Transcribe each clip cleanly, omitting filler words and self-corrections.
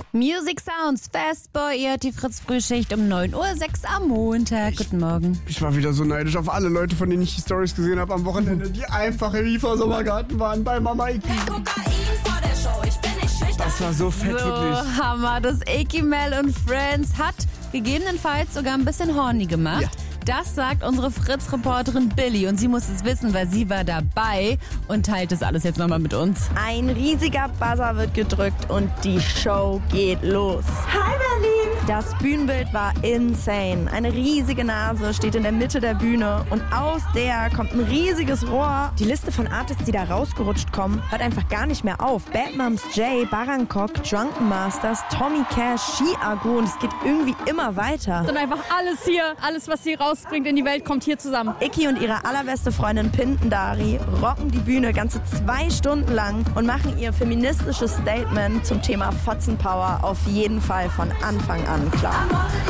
Music Sounds, Fastboy, ihr hört die Fritz-Frühschicht um 9:06 Uhr am Montag. Guten Morgen. Ich war wieder so neidisch auf alle Leute, von denen ich die Stories gesehen habe am Wochenende, die einfach im IFA-Sommergarten waren bei Mama Iki. Das war so fett, wirklich. Hammer. Das Icky Mel und Friends hat gegebenenfalls sogar ein bisschen horny gemacht. Ja. Das sagt unsere Fritz-Reporterin Billy und sie muss es wissen, weil sie war dabei und teilt das alles jetzt nochmal mit uns. Ein riesiger Buzzer wird gedrückt und die Show geht los. Hi Berlin! Das Bühnenbild war insane. Eine riesige Nase steht in der Mitte der Bühne und aus der kommt ein riesiges Rohr. Die Liste von Artists, die da rausgerutscht kommen, hört einfach gar nicht mehr auf. Bad Moms J, Bangkok, Drunken Masters, Tommy Cash, Chiago und es geht irgendwie immer weiter. Und einfach alles hier, alles was sie rausbringt in die Welt, kommt hier zusammen. Icky und ihre allerbeste Freundin Pindendari rocken die Bühne ganze 2 Stunden lang und machen ihr feministisches Statement zum Thema Fotzenpower auf jeden Fall von Anfang an klar.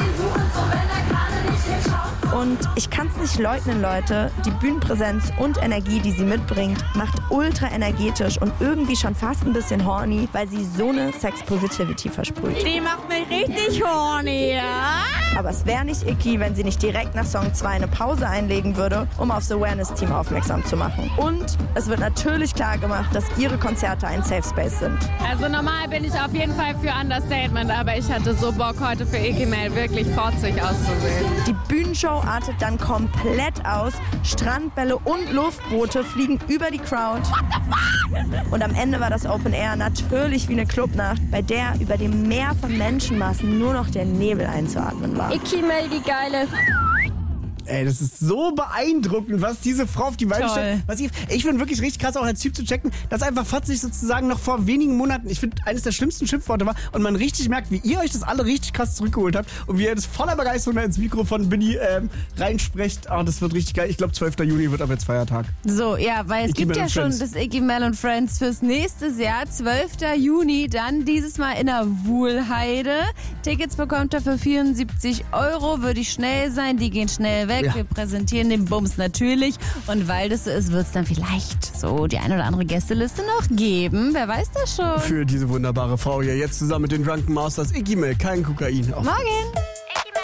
Und ich kann's nicht leugnen, Leute, die Bühnenpräsenz und Energie, die sie mitbringt, macht ultra energetisch und irgendwie schon fast ein bisschen horny, weil sie so eine Sex-Positivity versprüht. Die macht mich richtig horny, ja? Aber es wäre nicht Icky, wenn sie nicht direkt nach Song 2 eine Pause einlegen würde, um aufs Awareness-Team aufmerksam zu machen. Und es wird natürlich klar gemacht, dass ihre Konzerte ein Safe Space sind. Also normal bin ich auf jeden Fall für Understatement, aber ich hatte so Bock heute für Icky Mel wirklich fotzig auszusehen. Die Bühnenshow artet dann komplett aus. Strandbälle und Luftboote fliegen über die Crowd. What the fuck? Und am Ende war das Open Air natürlich wie eine Clubnacht, bei der über dem Meer von Menschenmassen nur noch der Nebel einzuatmen war. Icky Mel, die Geile. Ey, das ist so beeindruckend, was diese Frau auf die Beine Toll. stellt. Ich finde wirklich richtig krass, auch als Typ zu checken, dass einfach fotzig sozusagen noch vor wenigen Monaten, ich finde, eines der schlimmsten Schimpfworte war und man richtig merkt, wie ihr euch das alle richtig krass zurückgeholt habt und wie ihr das voller Begeisterung ins Mikro von Billy reinsprecht. Oh, das wird richtig geil. Ich glaube, 12. Juni wird ab jetzt Feiertag. So, ja, weil es Icky gibt Mel ja und schon Friends. das Icky Mel und Friends fürs nächste Jahr, 12. Juni, dann dieses Mal in der Wuhlheide. Tickets bekommt ihr für 74 €, würde ich schnell sein, die gehen schnell weg. Ja. Wir präsentieren den Bums natürlich und weil das so ist, wird es dann vielleicht so die ein oder andere Gästeliste noch geben. Wer weiß das schon. Für diese wunderbare Frau hier jetzt zusammen mit den Drunken Masters Icky Mel, kein Kokain. Auf Morgen.